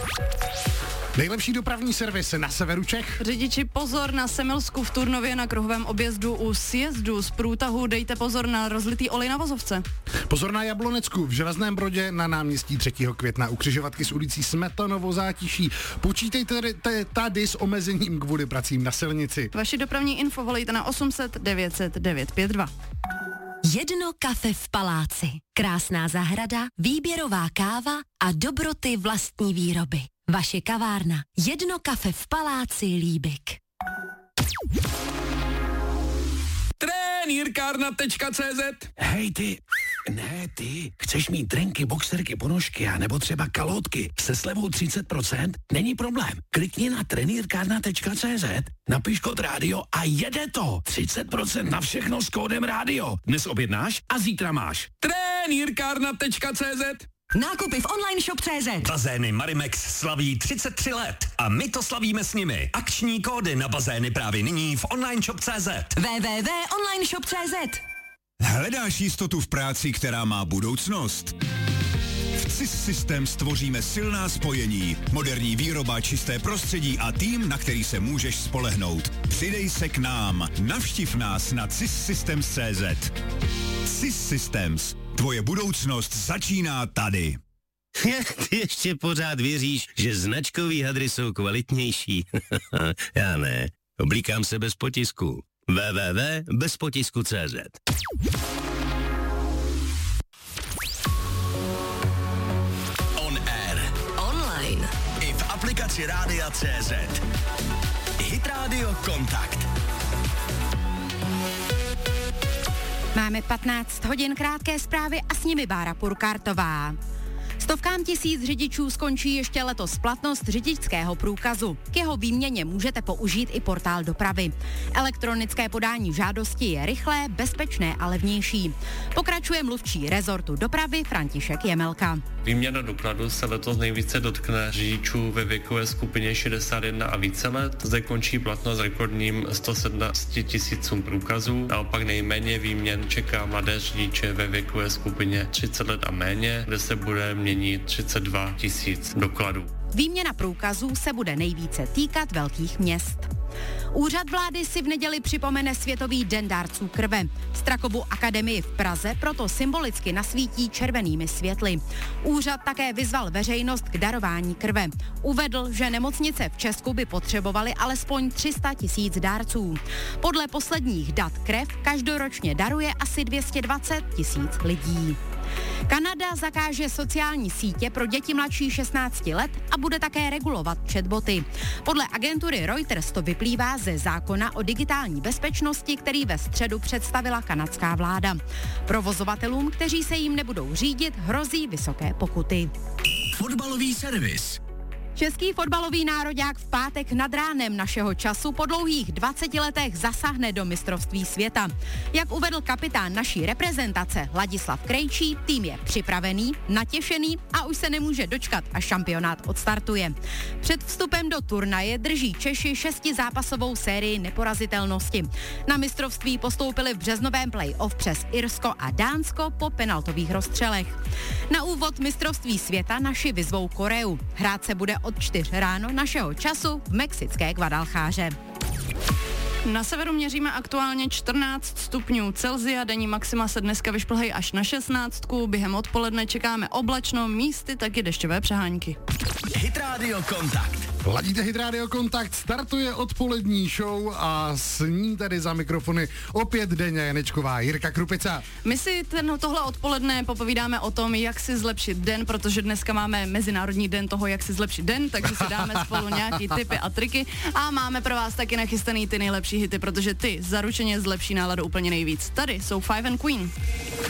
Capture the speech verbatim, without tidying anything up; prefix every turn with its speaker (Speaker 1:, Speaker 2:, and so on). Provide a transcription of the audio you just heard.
Speaker 1: Nejlepší dopravní servis na severu Čech.
Speaker 2: Řidiči pozor na Semilsku v Turnově na kruhovém objezdu u sjezdu z průtahu, dejte pozor na rozlitý olej na vozovce.
Speaker 1: Pozor na Jablonecku v Železném Brodě na náměstí třetího května u křižovatky s ulicí Smetanovou Zátiší. Počítejte tady s omezením kvůli pracím na silnici.
Speaker 2: Vaši dopravní info volejte na osm set devět set devět pět dva.
Speaker 3: Jedno kafe v paláci. Krásná zahrada, výběrová káva a dobroty vlastní výroby. Vaše kavárna. Jedno kafe v paláci Líbik.
Speaker 4: Trenýrkárna tečka cé zet.
Speaker 5: Hej ty, ne ty, chceš mít trenky, boxerky, ponožky a nebo třeba kalotky se slevou třicet procent? Není problém. Klikni na trenýrkárna tečka cé zet, napiš kód rádio a jede to. třicet procent na všechno s kódem rádio. Dnes objednáš a zítra máš.
Speaker 4: Trenýrkárna tečka cé zet.
Speaker 6: Nákupy v online shop tečka cé zet.
Speaker 7: Bazény Marimex slaví třicet tři let a my to slavíme s nimi. Akční kódy na bazény právě nyní v online shop tečka cé zet.
Speaker 6: w w w tečka online shop tečka cé zet.
Speaker 8: Hledáš jistotu v práci, která má budoucnost? V C I S Systems tvoříme silná spojení, moderní výroba, čisté prostředí a tým, na který se můžeš spolehnout. Přidej se k nám, navštiv nás na C I S Systems tečka cé zet. C I S Systems. Tvoje budoucnost začíná tady.
Speaker 9: Ty ještě pořád věříš, že značkový hadry jsou kvalitnější? Já ne. Oblíkám se bez potisku. w w w tečka bez potisku tečka cé zet.
Speaker 5: On air.
Speaker 3: Online.
Speaker 5: I v aplikaci Rádia tečka cé zet. Hit Radio Kontakt.
Speaker 10: Máme patnáct hodin, krátké zprávy a s nimi Bára Purkartová. Stovkám tisíc řidičů skončí ještě letos platnost řidičského průkazu. K jeho výměně můžete použít i portál dopravy. Elektronické podání žádosti je rychlé, bezpečné a levnější. Pokračuje mluvčí rezortu dopravy František Jemelka.
Speaker 11: Výměna dokladu se letos nejvíce dotkne řidičů ve věkové skupině šedesát jedna a více let. Zde končí platnost rekordním sto sedmnáct tisícům průkazů. Naopak nejméně výměn čeká mladé řidiče ve věkové skupině třicet let a méně, kde se bude měnit třicet dva tisíc dokladů.
Speaker 10: Výměna průkazů se bude nejvíce týkat velkých měst. Úřad vlády si v neděli připomene Světový den dárců krve. Strakovu akademii v Praze proto symbolicky nasvítí červenými světly. Úřad také vyzval veřejnost k darování krve. Uvedl, že nemocnice v Česku by potřebovaly alespoň tři sta tisíc dárců. Podle posledních dat krev každoročně daruje asi dvě stě dvacet tisíc lidí. Kanada zakáže sociální sítě pro děti mladší šestnácti let a bude také regulovat chatboty. Podle agentury Reuters to vyplývá ze zákona o digitální bezpečnosti, který ve středu představila kanadská vláda. Provozovatelům, kteří se jim nebudou řídit, hrozí vysoké pokuty.
Speaker 5: Fotbalový servis.
Speaker 10: Český fotbalový nároďák v pátek nad ránem našeho času po dlouhých dvaceti letech zasáhne do mistrovství světa. Jak uvedl kapitán naší reprezentace Ladislav Krejčí, tým je připravený, natěšený a už se nemůže dočkat, až šampionát odstartuje. Před vstupem do turnaje drží Češi šestizápasovou sérii neporazitelnosti. Na mistrovství postoupili v březnovém play-off přes Irsko a Dánsko po penaltových rozstřelech. Na úvod mistrovství světa naši vyzvou Koreu. Hrát se bude od čtyř ráno našeho času v mexické Guadaljáře.
Speaker 2: Na severu měříme aktuálně čtrnáct stupňů Celsia, denní maxima se dneska vyšplhají až na šestnáctku, během odpoledne čekáme oblačno, místy taky dešťové přehánky.
Speaker 5: Hit Radio Kontakt.
Speaker 1: Ladíte Hit Radio Kontakt, startuje odpolední show a s ní tady za mikrofony opět denně Janečková Jirka Krupica.
Speaker 2: My si ten, tohle odpoledne popovídáme o tom, jak si zlepšit den, protože dneska máme Mezinárodní den toho, jak si zlepšit den, takže si dáme spolu nějaký tipy a triky a máme pro vás taky nachystaný ty nejlepší hity, protože ty zaručeně zlepší náladu úplně nejvíc. Tady jsou Five and Queen.